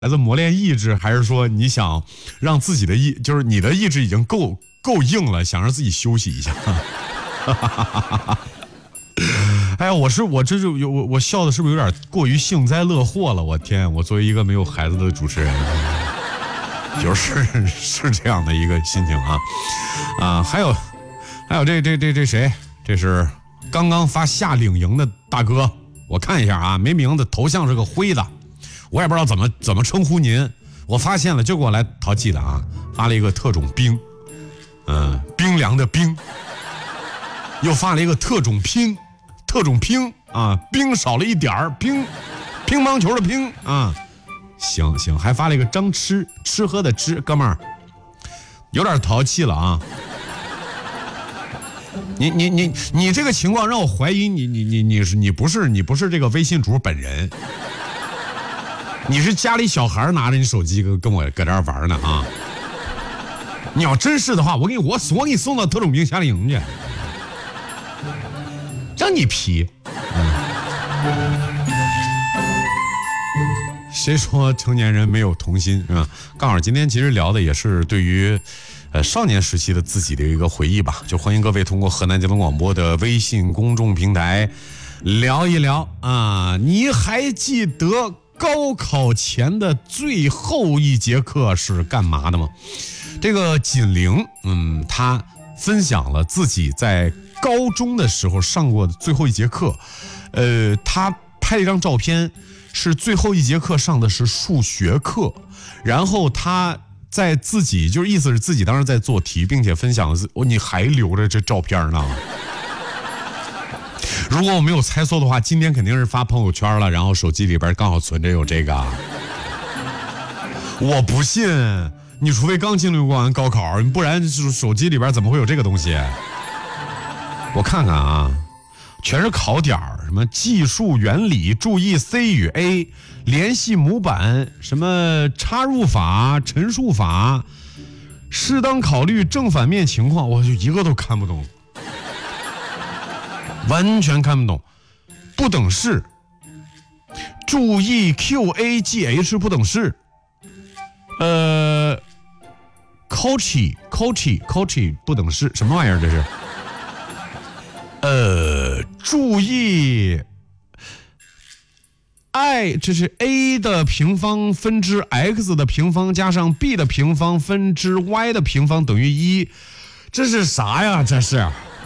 孩子磨练意志，还是说你想让自己的就是你的意志已经够硬了，想让自己休息一下？哎呀，我笑的是不是有点过于幸灾乐祸了？我天，我作为一个没有孩子的主持人，是这样的一个心情啊。还有这谁？这是刚刚发夏令营的大哥，我看一下啊，没名字，头像是个灰的，我也不知道怎么称呼您。我发现了就给我来淘气的啊，发了一个特种兵，冰凉的冰，又发了一个特种拼啊，冰少了一点儿，乒乓球的乒啊，行，还发了一个张吃喝的吃，哥们儿有点淘气了啊。你这个情况让我怀疑你不是这个微信主本人，你是家里小孩拿着你手机跟我搁这儿玩呢啊！你要真是的话，我给你送到特种兵夏令营去，让你皮。谁说成年人没有童心是吧？刚好今天其实聊的也是对于少年时期的自己的一个回忆吧，就欢迎各位通过河南交通广播的微信公众平台聊一聊啊。你还记得高考前的最后一节课是干嘛的吗？这个锦玲她分享了自己在高中的时候上过的最后一节课，她拍了一张照片，是最后一节课上的是数学课，然后她在自己就是意思是自己当时在做题，并且分享了你还留着这照片呢。如果我没有猜错的话，今天肯定是发朋友圈了，然后手机里边刚好存着有这个。我不信，你除非刚经历过完高考，不然手机里边怎么会有这个东西？我看看啊，全是考点，什么计数原理，注意 C 与 A， 联系模板，什么插入法、陈述法，适当考虑正反面情况，我就一个都看不懂，完全看不懂。不等式，注意 QAGH 不等式，Cauchy 不等式，什么玩意儿这是？注意 I， 这是 A 的平方分之 X 的平方加上 B 的平方分之 Y 的平方等于1，这是啥呀？这是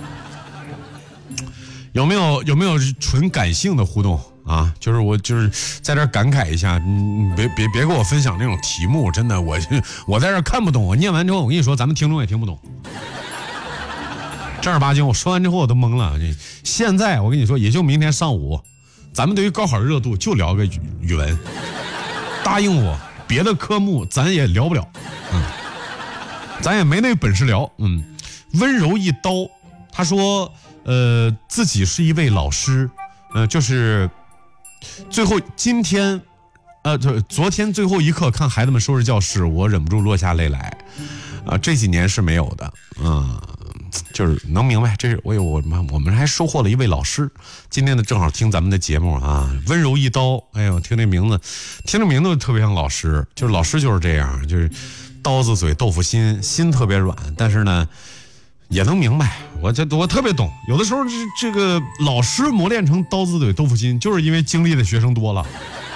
有没有纯感性的互动啊？就是我就是在这感慨一下，别给我分享那种题目，真的我在这看不懂，我念完之后我跟你说咱们听众也听不懂。正儿八经我说完之后我都懵了。现在我跟你说，也就明天上午咱们对于高考热度就聊个语文，答应我，别的科目咱也聊不了，咱也没那本事聊。温柔一刀，他说自己是一位老师，就是最后今天昨天最后一刻看孩子们收拾教室，我忍不住落下泪来这几年是没有的，就是能明白，这是我们还收获了一位老师。今天呢，正好听咱们的节目啊，温柔一刀，哎呦，听这名字特别像老师，就是老师就是这样，就是刀子嘴豆腐心，心特别软，但是呢也能明白，我特别懂。有的时候这个老师磨练成刀子嘴豆腐心，就是因为经历的学生多了。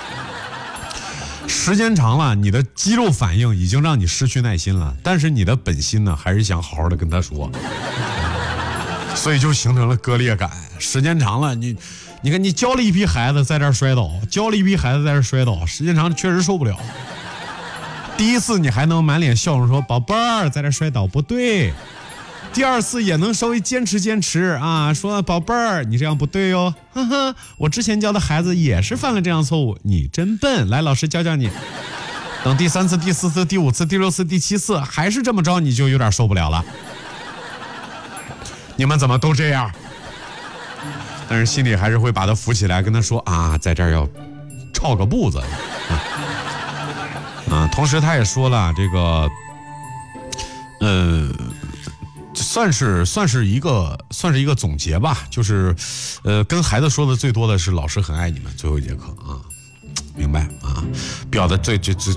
时间长了，你的肌肉反应已经让你失去耐心了，但是你的本心呢，还是想好好的跟他说，所以就形成了割裂感。时间长了，你看你教了一批孩子在这儿摔倒，时间长确实受不了。第一次你还能满脸笑容说宝贝儿在这摔倒不对，第二次也能稍微坚持啊，说宝贝儿你这样不对哦，哈哈，我之前教的孩子也是犯了这样错误，你真笨，来老师教教你。等第三次、第四次、第五次、第六次、第七次还是这么着，你就有点受不了了。你们怎么都这样？但是心里还是会把他扶起来，跟他说啊，在这儿要抄个步子同时他也说了这个算是一个总结吧，就是跟孩子说的最多的是老师很爱你们，最后一节课啊，明白啊。 表的最